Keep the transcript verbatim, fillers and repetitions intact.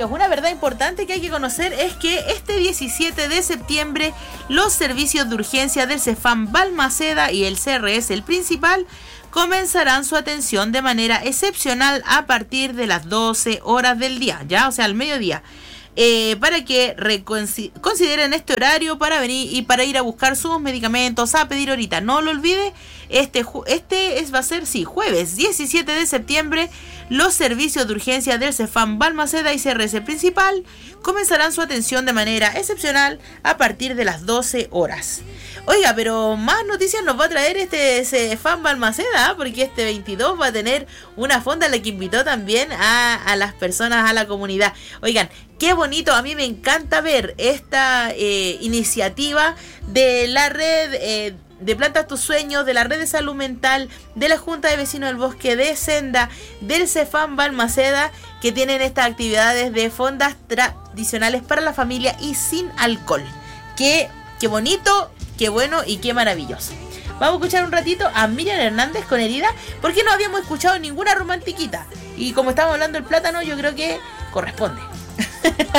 amigos, una verdad importante que hay que conocer es que este diecisiete de septiembre los servicios de urgencia del Cefam Balmaceda y el C R S, el principal, comenzarán su atención de manera excepcional a partir de las doce horas del día, ya, o sea, al mediodía. Eh, para que reconsi- consideren este horario para venir y para ir a buscar sus medicamentos, a pedir ahorita. No lo olvide, este, ju- este es, va a ser, sí, jueves diecisiete de septiembre, los servicios de urgencia del Cefam Balmaceda y C R S principal comenzarán su atención de manera excepcional a partir de las doce horas. Oiga, pero más noticias nos va a traer este Cefam Balmaceda, ¿eh? Porque este veintidós va a tener una fonda a la que invitó también a, a las personas, a la comunidad. Oigan, qué bonito, a mí me encanta ver esta eh, iniciativa de la red eh, de Plantas Tus Sueños, de la red de salud mental, de la Junta de Vecinos del Bosque de Senda, del Cefam Balmaceda, que tienen estas actividades de fondas tradicionales para la familia y sin alcohol. Qué, qué bonito, qué bueno y qué maravilloso. Vamos a escuchar un ratito a Miriam Hernández con Herida, porque no habíamos escuchado ninguna romantiquita. Y como estamos hablando del plátano, yo creo que corresponde.